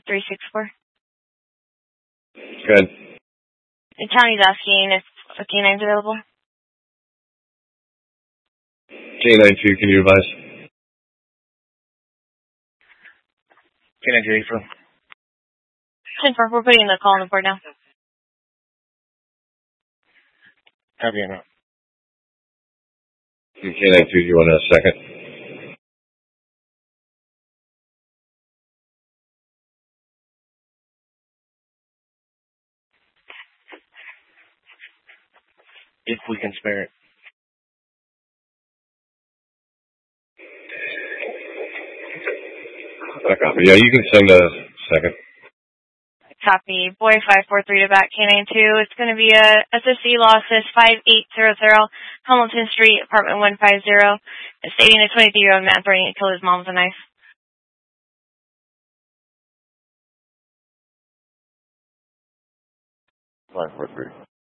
364. Good. The county's asking if a canine's available. K92, can you advise? K92, for 10-4, we're putting the call on the board now. Copy enough. K92, do you want a second? If we can spare it. Copy. Yeah, you can send a second. Copy. Boy 543 to back K92. It's going to be a SSC losses 5800 Hamilton Street, apartment 150. Stating a 23-year-old man threatening to kill his mom with a knife. 543.